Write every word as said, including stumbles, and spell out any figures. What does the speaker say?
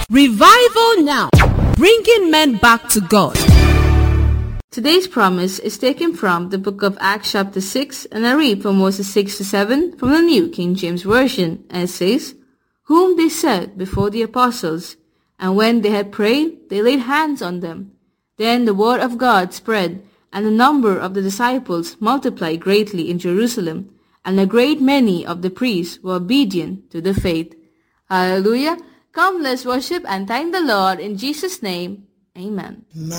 Revival Now, bringing men back to God. Today's promise is taken from the book of Acts chapter six, and I read from verses six to seven from the New King James Version, and it says, "Whom they set before the apostles, and when they had prayed, they laid hands on them. Then the word of God spread, and the number of the disciples multiplied greatly in Jerusalem, and a great many of the priests were obedient to the faith." Hallelujah! Come, let's worship and thank the Lord in Jesus' name. Amen.